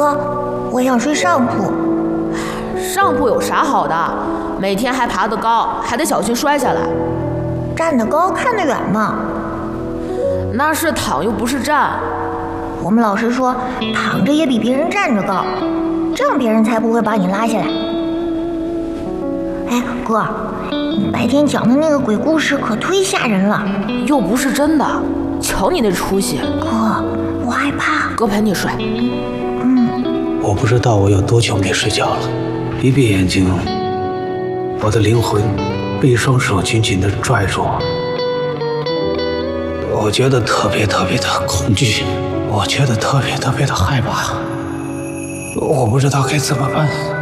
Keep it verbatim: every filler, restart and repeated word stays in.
哥，我想睡上铺。 上铺有啥好的？每天还爬得高，还得小心摔下来。 站得高，看得远嘛。 那是躺又不是站。 我们老师说，躺着也比别人站着高，这样别人才不会把你拉下来。哎，哥，你白天讲的那个鬼故事可忒吓人了， 又不是真的，瞧你那出息。 哥，我害怕。 哥陪你睡。 嗯。 我不知道我有多久没睡觉了，一闭眼睛，我的灵魂被一双手紧紧地拽住我，我觉得特别特别的恐惧，我觉得特别特别的害怕，我不知道该怎么办。